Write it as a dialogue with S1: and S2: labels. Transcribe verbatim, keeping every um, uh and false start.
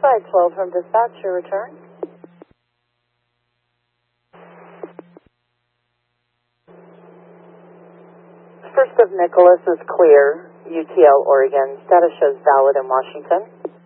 S1: Flight twelve from dispatch, your return. First of Nicholas is clear, U T L, Oregon. Status shows valid in Washington.